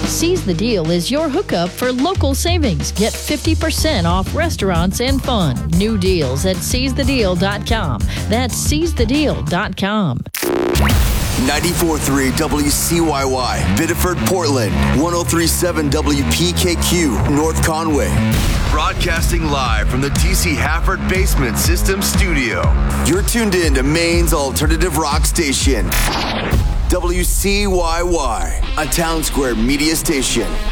Seize the Deal is your hookup for local savings. Get 50% off restaurants and fun. New deals at seizethedeal.com. That's seizethedeal.com. 94.3 WCYY, Biddeford, Portland. 103.7 WPKQ, North Conway. Broadcasting live from the TC Hafford Basement System Studio. You're tuned in to Maine's alternative rock station. WCYY, a Town Square media station.